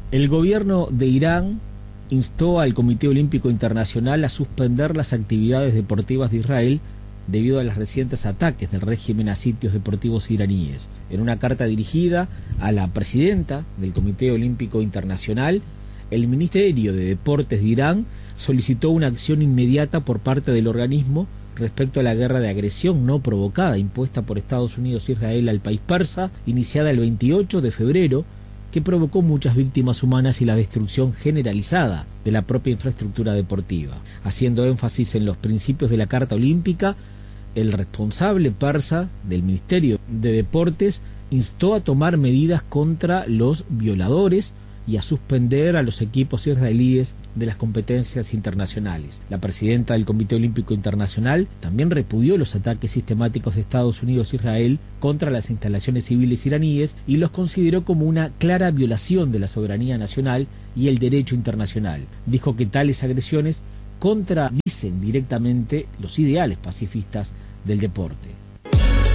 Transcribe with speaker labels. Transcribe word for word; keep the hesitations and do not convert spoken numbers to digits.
Speaker 1: El gobierno de Irán instó al Comité Olímpico Internacional a suspender las actividades deportivas de Israel debido a los recientes ataques del régimen a sitios deportivos iraníes. En una carta dirigida a la presidenta del Comité Olímpico Internacional, el Ministerio de Deportes de Irán solicitó una acción inmediata por parte del organismo respecto a la guerra de agresión no provocada impuesta por Estados Unidos e Israel al país persa, iniciada el veintiocho de febrero, que provocó muchas víctimas humanas y la destrucción generalizada de la propia infraestructura deportiva. Haciendo énfasis en los principios de la Carta Olímpica, el responsable persa del Ministerio de Deportes instó a tomar medidas contra los violadores y a suspender a los equipos israelíes de las competencias internacionales. La presidenta del Comité Olímpico Internacional también repudió los ataques sistemáticos de Estados Unidos e Israel contra las instalaciones civiles iraníes y los consideró como una clara violación de la soberanía nacional y el derecho internacional. Dijo que tales agresiones contradicen directamente los ideales pacifistas del deporte.